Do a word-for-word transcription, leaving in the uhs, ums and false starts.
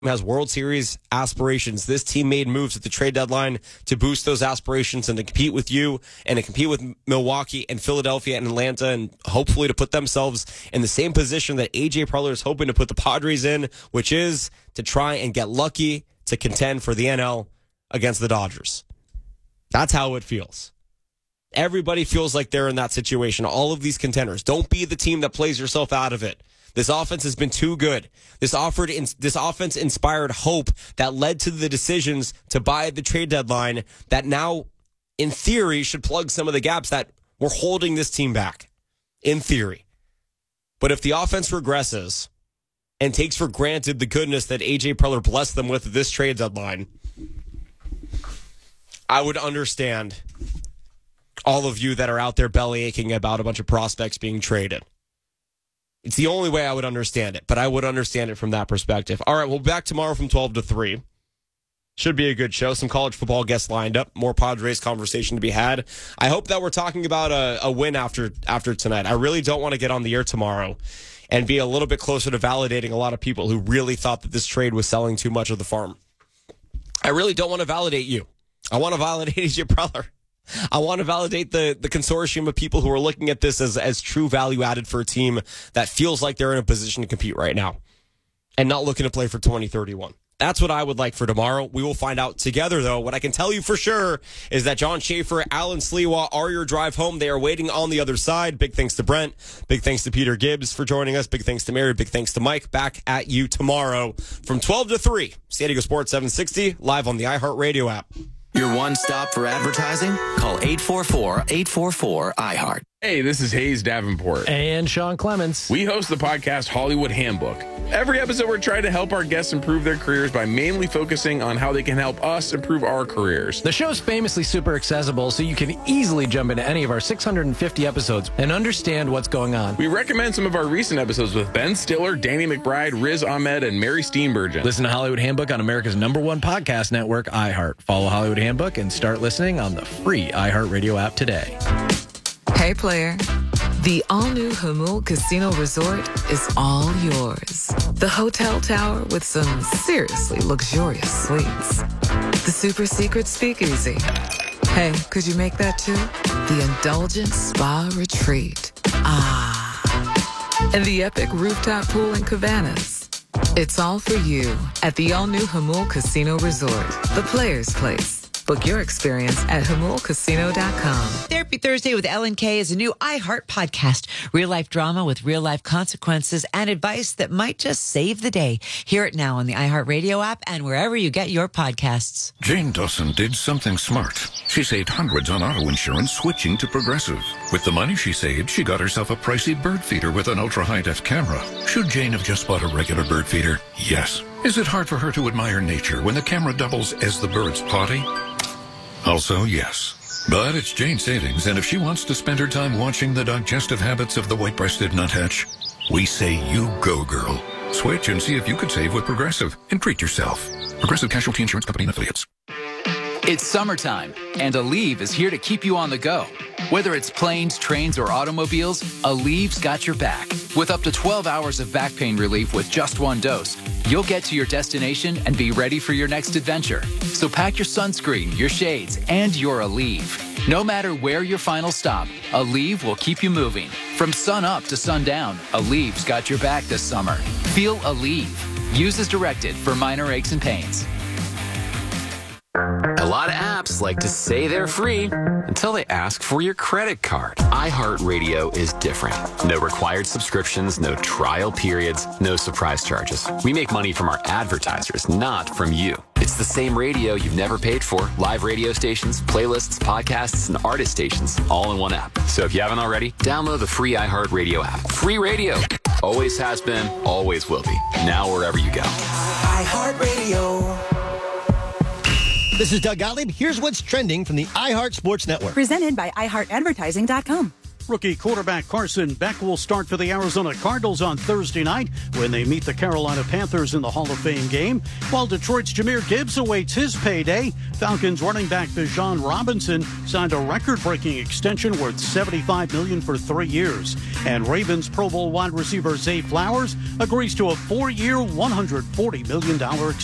has World Series aspirations. This team made moves at the trade deadline to boost those aspirations and to compete with you and to compete with Milwaukee and Philadelphia and Atlanta and hopefully to put themselves in the same position that A J Preller is hoping to put the Padres in, which is to try and get lucky to contend for the N L against the Dodgers. That's how it feels. Everybody feels like they're in that situation. All of these contenders. Don't be the team that plays yourself out of it. This offense has been too good. This offered, this offense inspired hope that led to the decisions to buy at the trade deadline that now, in theory, should plug some of the gaps that were holding this team back. In theory. But if the offense regresses and takes for granted the goodness that A J Preller blessed them with at this trade deadline, I would understand all of you that are out there belly aching about a bunch of prospects being traded. It's the only way I would understand it, but I would understand it from that perspective. All right, we'll be back tomorrow from twelve to three. Should be a good show. Some college football guests lined up. More Padres conversation to be had. I hope that we're talking about a, a win after after tonight. I really don't want to get on the air tomorrow and be a little bit closer to validating a lot of people who really thought that this trade was selling too much of the farm. I really don't want to validate you. I want to validate A J Preller. I want to validate the, the consortium of people who are looking at this as, as true value added for a team that feels like they're in a position to compete right now and not looking to play for twenty thirty-one. That's what I would like for tomorrow. We will find out together, though. What I can tell you for sure is that John Schaefer, Alan Sliwa are your drive home. They are waiting on the other side. Big thanks to Brent. Big thanks to Peter Gibbs for joining us. Big thanks to Mary. Big thanks to Mike. Back at you tomorrow from twelve to three. San Diego Sports seven sixty, live on the iHeartRadio app. Your one stop for advertising? Call eight four four, eight four four, I heart. Hey, this is Hayes Davenport. And Sean Clements. We host the podcast Hollywood Handbook. Every episode, we're trying to help our guests improve their careers by mainly focusing on how they can help us improve our careers. The show's famously super accessible, so you can easily jump into any of our six hundred fifty episodes and understand what's going on. We recommend some of our recent episodes with Ben Stiller, Danny McBride, Riz Ahmed, and Mary Steenburgen. Listen to Hollywood Handbook on America's number one podcast network, iHeart. Follow Hollywood Handbook and start listening on the free iHeartRadio app today. Hey, player. The all-new Jamul Casino Resort is all yours. The hotel tower with some seriously luxurious suites. The super secret speakeasy. Hey, could you make that too? The indulgent spa retreat. Ah. And the epic rooftop pool in Cabanas. It's all for you at the all-new Jamul Casino Resort, the player's place. Book your experience at jamul casino dot com. Therapy Thursday with Ellen Kay is a new iHeart podcast. Real-life drama with real-life consequences and advice that might just save the day. Hear it now on the iHeartRadio app and wherever you get your podcasts. Jane Dawson did something smart. She saved hundreds on auto insurance switching to Progressive. With the money she saved, she got herself a pricey bird feeder with an ultra-high-def camera. Should Jane have just bought a regular bird feeder? Yes. Is it hard for her to admire nature when the camera doubles as the bird's potty? Also, yes. But it's Jane's savings, and if she wants to spend her time watching the digestive habits of the white-breasted nuthatch, we say you go, girl. Switch and see if you could save with Progressive and treat yourself. Progressive Casualty Insurance Company and Affiliates. It's summertime, and Aleve is here to keep you on the go. Whether it's planes, trains, or automobiles, Aleve's got your back. With up to twelve hours of back pain relief with just one dose, you'll get to your destination and be ready for your next adventure. So pack your sunscreen, your shades, and your Aleve. No matter where your final stop, Aleve will keep you moving. From sun up to sundown, Aleve's got your back this summer. Feel Aleve. Use as directed for minor aches and pains. A lot of apps like to say they're free until they ask for your credit card. iHeartRadio is different. No required subscriptions, no trial periods, no surprise charges. We make money from our advertisers, not from you. It's the same radio you've never paid for. Live radio stations, playlists, podcasts, and artist stations, all in one app. So if you haven't already, download the free iHeartRadio app. Free radio. Always has been, always will be. Now wherever you go. iHeartRadio. This is Doug Gottlieb. Here's what's trending from the iHeart Sports Network. Presented by i heart advertising dot com. Rookie quarterback Carson Beck will start for the Arizona Cardinals on Thursday night when they meet the Carolina Panthers in the Hall of Fame game. While Detroit's Jahmyr Gibbs awaits his payday, Falcons running back Bijan Robinson signed a record-breaking extension worth seventy-five million dollars for three years. And Ravens Pro Bowl wide receiver Zay Flowers agrees to a four-year, one hundred forty million dollars extension.